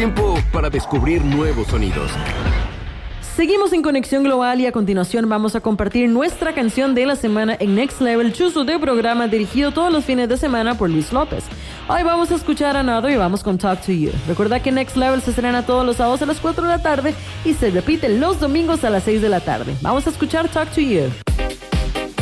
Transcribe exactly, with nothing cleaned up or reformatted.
tiempo para descubrir nuevos sonidos. Seguimos en Conexión Global y a continuación vamos a compartir nuestra canción de la semana en Next Level, chuzo de programa dirigido todos los fines de semana por Luis López. Hoy vamos a escuchar a Another y vamos con Talk to You. Recuerda que Next Level se estrena todos los sábados a las cuatro de la tarde y se repite los domingos a las seis de la tarde. Vamos a escuchar Talk to You.